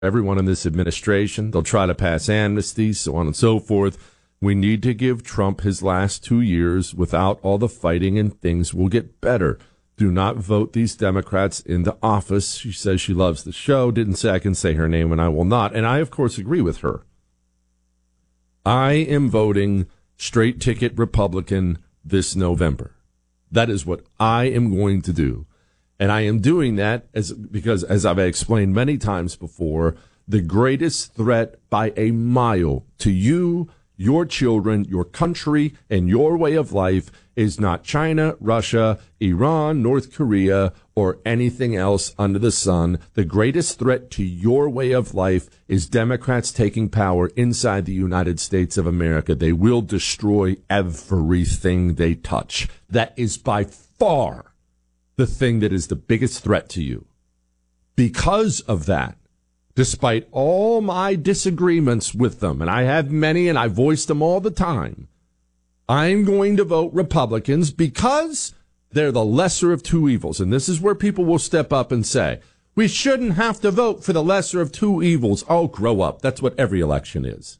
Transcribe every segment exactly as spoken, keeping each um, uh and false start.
everyone in this administration. They'll try to pass amnesty, so on and so forth. We need to give Trump his last two years without all the fighting, and things will get better. Do not vote these Democrats into office. She says she loves the show. Didn't say I can say her name, and I will not. And I, of course, agree with her. I am voting straight ticket Republican this November. That is what I am going to do. And I am doing that as because, as I've explained many times before, the greatest threat by a mile to you, your children, your country, and your way of life is not China, Russia, Iran, North Korea, or anything else under the sun. The greatest threat to your way of life is Democrats taking power inside the United States of America. They will destroy everything they touch. That is by far the thing that is the biggest threat to you. Because of that, despite all my disagreements with them, and I have many and I voice them all the time, I'm going to vote Republicans because they're the lesser of two evils. And this is where people will step up and say, we shouldn't have to vote for the lesser of two evils. Oh, grow up. That's what every election is.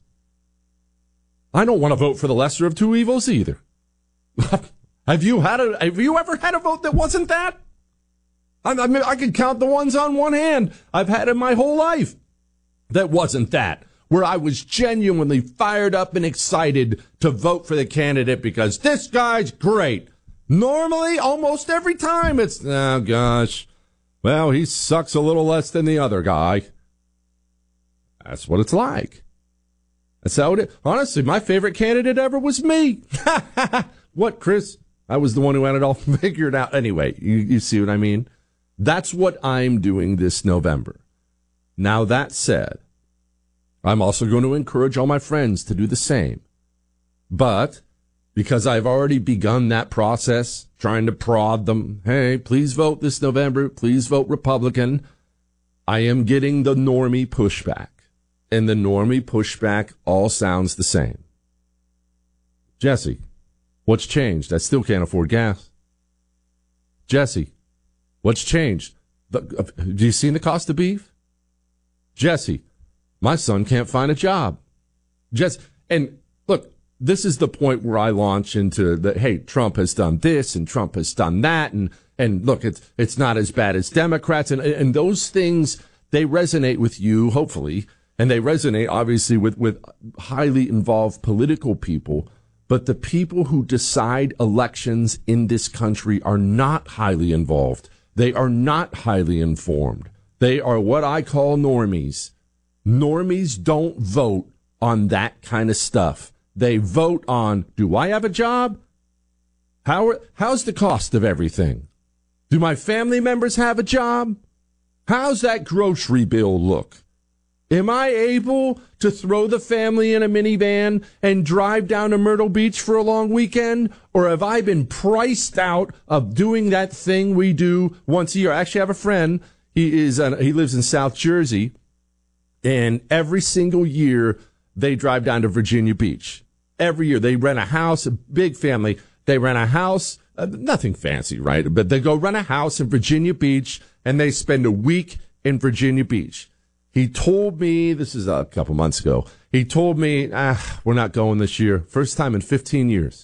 I don't want to vote for the lesser of two evils either. Have you had a, have you ever had a vote that wasn't that? I, I mean, I could count the ones on one hand I've had in my whole life that wasn't that, where I was genuinely fired up and excited to vote for the candidate because this guy's great. Normally, almost every time, it's, oh, gosh, well, he sucks a little less than the other guy. That's what it's like. That's how it is. Honestly, my favorite candidate ever was me. What, Chris? I was the one who had it all figured out. Anyway, you, you see what I mean? That's what I'm doing this November. Now, that said, I'm also going to encourage all my friends to do the same. But because I've already begun that process, trying to prod them, hey, please vote this November, please vote Republican, I am getting the normie pushback. And the normie pushback all sounds the same. Jesse, what's changed? I still can't afford gas. Jesse, what's changed? The, uh, do you see the cost of beef? Jesse, my son can't find a job. Jesse, and look, this is the point where I launch into the, hey, Trump has done this and Trump has done that. And, and look, it's, it's not as bad as Democrats. And, and those things, they resonate with you, hopefully. And they resonate, obviously, with, with highly involved political people. But the people who decide elections in this country are not highly involved. They are not highly informed. They are what I call normies. Normies don't vote on that kind of stuff. They vote on, do I have a job? How are, how's the cost of everything? Do my family members have a job? How's that grocery bill look? Am I able to throw the family in a minivan and drive down to Myrtle Beach for a long weekend? Or have I been priced out of doing that thing we do once a year? I actually have a friend. He is uh, he lives in South Jersey. And every single year, they drive down to Virginia Beach. Every year, they rent a house, a big family. They rent a house, uh, nothing fancy, right? But they go rent a house in Virginia Beach, and they spend a week in Virginia Beach. He told me, this is a couple months ago, he told me, ah, we're not going this year. First time in fifteen years.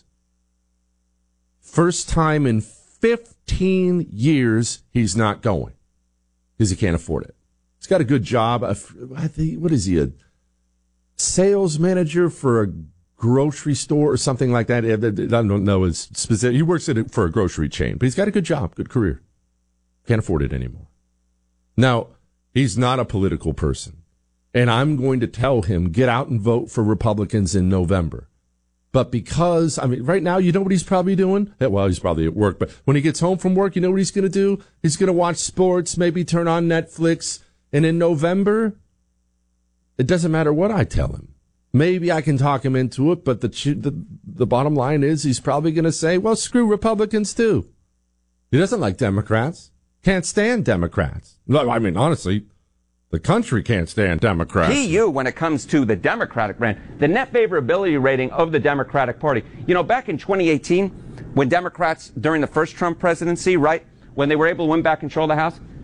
First time in fifteen years he's not going because he can't afford it. He's got a good job. I think, what is he, a sales manager for a grocery store or something like that? I don't know his specific. He works at it for a grocery chain, but he's got a good job, good career. Can't afford it anymore. Now, he's not a political person, and I'm going to tell him, get out and vote for Republicans in November. But because, I mean, right now, you know what he's probably doing? Well, he's probably at work, but when he gets home from work, you know what he's going to do? He's going to watch sports, maybe turn on Netflix, and in November, it doesn't matter what I tell him. Maybe I can talk him into it, but the the, the bottom line is he's probably going to say, well, screw Republicans, too. He doesn't like Democrats. Can't stand Democrats. No, I mean, honestly, the country can't stand Democrats. He, you, when it comes to the Democratic brand, the net favorability rating of the Democratic Party. You know, back in twenty eighteen, when Democrats, during the first Trump presidency, right, when they were able to win back control of the House,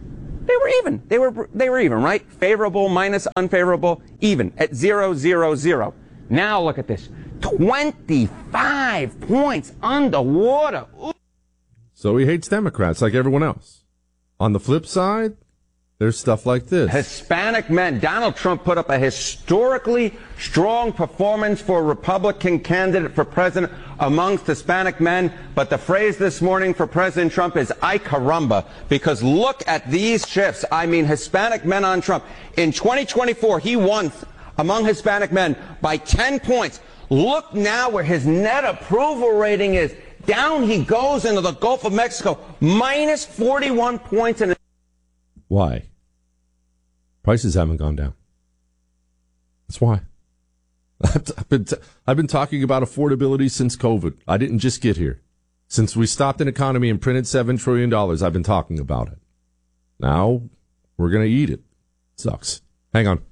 They were even. They were they were even, right? Favorable minus unfavorable, even at zero, zero, zero. Now look at this. twenty-five points underwater. Ooh. So he hates Democrats like everyone else. On the flip side, there's stuff like this. Hispanic men. Donald Trump put up a historically strong performance for a Republican candidate for president amongst Hispanic men. But the phrase this morning for President Trump is ay caramba, because look at these shifts. I mean, Hispanic men on Trump. In twenty twenty-four, he won among Hispanic men by ten points. Look now where his net approval rating is. Down he goes into the Gulf of Mexico, minus forty-one points. In Why? Prices haven't gone down. That's why. I've been, t- I've been talking about affordability since COVID. I didn't just get here. Since we stopped an economy and printed seven trillion dollars, I've been talking about it. Now, we're going to eat it. Sucks. Hang on.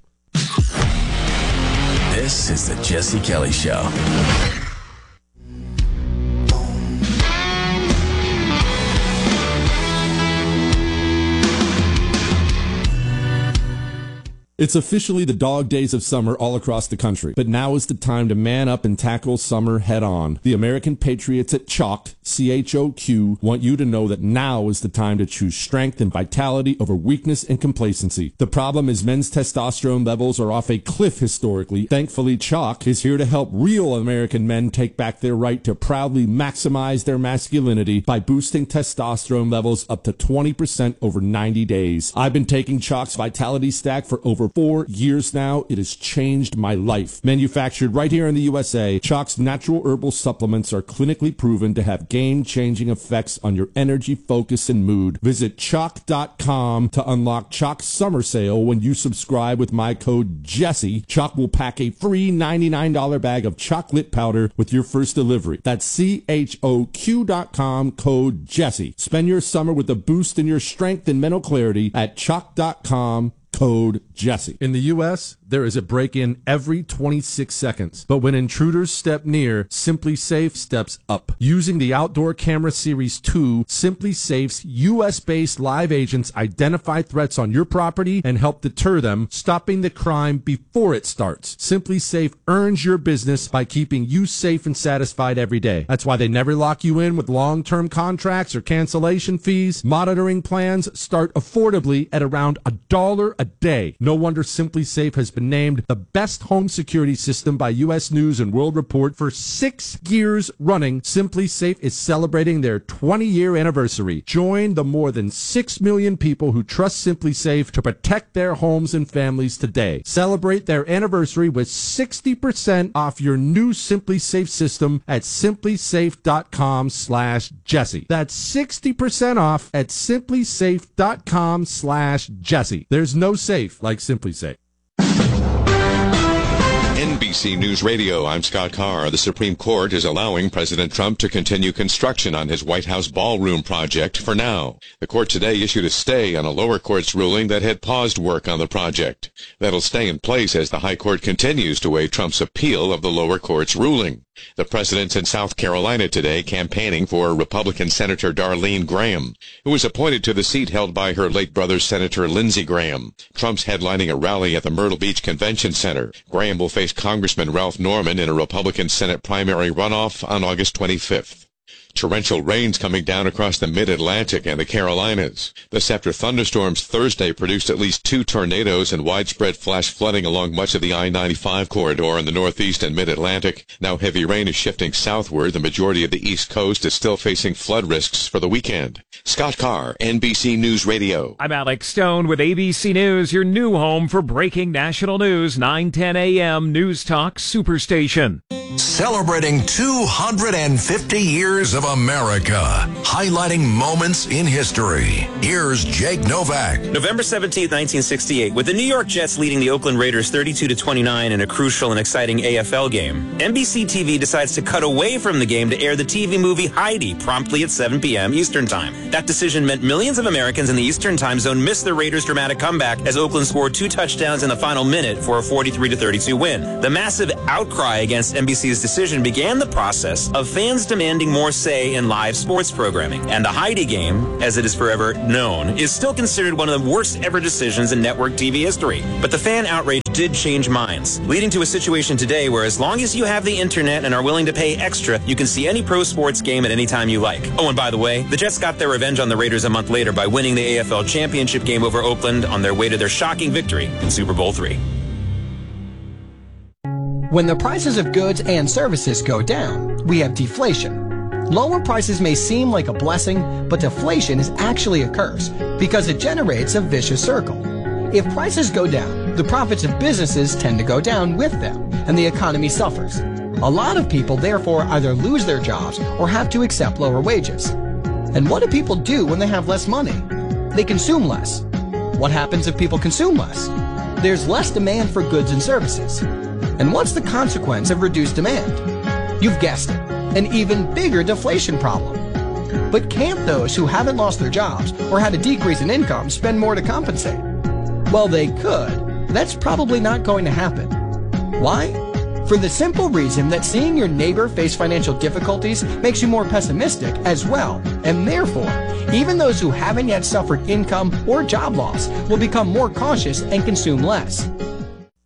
This is the Jesse Kelly Show. It's officially the dog days of summer all across the country, but now is the time to man up and tackle summer head on. The American Patriots at Chalk, C H O Q, want you to know that now is the time to choose strength and vitality over weakness and complacency. The problem is men's testosterone levels are off a cliff historically. Thankfully, Chalk is here to help real American men take back their right to proudly maximize their masculinity by boosting testosterone levels up to twenty percent over ninety days. I've been taking Chalk's Vitality Stack for over four years now. It has changed my life. Manufactured right here in the U S A, Chalk's natural herbal supplements are clinically proven to have game-changing effects on your energy, focus, and mood. Visit chalk dot com to unlock Chalk's summer sale. When you subscribe with my code Jesse, Chalk will pack a free ninety-nine dollars bag of chocolate powder with your first delivery. That's C H O Q dot com, code Jesse. Spend your summer with a boost in your strength and mental clarity at chalk dot com. Code Jesse. In the U S, there is a break-in every twenty-six seconds. But when intruders step near, SimpliSafe steps up. Using the Outdoor Camera Series two, SimpliSafe's U S-based live agents identify threats on your property and help deter them, stopping the crime before it starts. SimpliSafe earns your business by keeping you safe and satisfied every day. That's why they never lock you in with long-term contracts or cancellation fees. Monitoring plans start affordably at around a dollar a day. No wonder SimpliSafe has been named the best home security system by U S News and World Report for six years running. SimpliSafe is celebrating their twenty-year anniversary. Join the more than six million people who trust SimpliSafe to protect their homes and families today. Celebrate their anniversary with sixty percent off your new SimpliSafe system at simplisafe dot com slash Jesse. That's sixty percent off at simplisafe dot com slash Jesse. There's no safe like SimpliSafe. N B C News Radio, I'm Scott Carr. The Supreme Court is allowing President Trump to continue construction on his White House ballroom project for now. The court today issued a stay on a lower court's ruling that had paused work on the project. That'll stay in place as the high court continues to weigh Trump's appeal of the lower court's ruling. The president's in South Carolina today campaigning for Republican Senator Darlene Graham, who was appointed to the seat held by her late brother, Senator Lindsey Graham. Trump's headlining a rally at the Myrtle Beach Convention Center. Graham will face Congressman Ralph Norman in a Republican Senate primary runoff on August twenty-fifth. Torrential rains coming down across the mid-Atlantic and the Carolinas. This after thunderstorms Thursday produced at least two tornadoes and widespread flash flooding along much of the I ninety-five corridor in the Northeast and mid-Atlantic. Now heavy rain is shifting southward. The majority of the East Coast is still facing flood risks for the weekend. Scott Carr, N B C News Radio. I'm Alex Stone with A B C News, your new home for breaking national news, nine ten a.m. News Talk Superstation. Celebrating two hundred fifty years of America, highlighting moments in history. Here's Jake Novak. November seventeenth, nineteen sixty-eight, with the New York Jets leading the Oakland Raiders thirty-two to twenty-nine in a crucial and exciting A F L game, N B C T V decides to cut away from the game to air the T V movie Heidi promptly at seven p.m. Eastern Time. That decision meant millions of Americans in the Eastern Time Zone missed the Raiders' dramatic comeback as Oakland scored two touchdowns in the final minute for a forty-three to thirty-two win. The massive outcry against N B C C's decision began the process of fans demanding more say in live sports programming. And the Heidi game, as it is forever known, is still considered one of the worst ever decisions in network T V history. But the fan outrage did change minds, leading to a situation today where as long as you have the internet and are willing to pay extra, you can see any pro sports game at any time you like. Oh, and by the way, the Jets got their revenge on the Raiders a month later by winning the A F L championship game over Oakland on their way to their shocking victory in Super Bowl three. When the prices of goods and services go down, we have deflation. Lower prices may seem like a blessing, but deflation is actually a curse because it generates a vicious circle. If prices go down, the profits of businesses tend to go down with them, and the economy suffers. A lot of people therefore either lose their jobs or have to accept lower wages. And what do people do when they have less money? They consume less. What happens if people consume less? There's less demand for goods and services. And what's the consequence of reduced demand? You've guessed it, an even bigger deflation problem. But can't those who haven't lost their jobs or had a decrease in income spend more to compensate? Well, they could. That's probably not going to happen. Why? For the simple reason that seeing your neighbor face financial difficulties makes you more pessimistic as well, and therefore, even those who haven't yet suffered income or job loss will become more cautious and consume less.